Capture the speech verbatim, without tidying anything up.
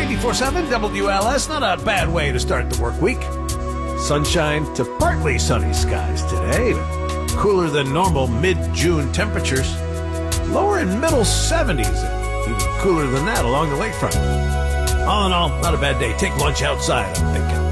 ninety-four point seven W L S. Not a bad way to start the work week. Sunshine to partly sunny skies today. Cooler than normal mid-June temperatures. Lower and middle seventies. Even cooler than that along the lakefront. All in all, not a bad day. Take lunch outside, I'm thinking.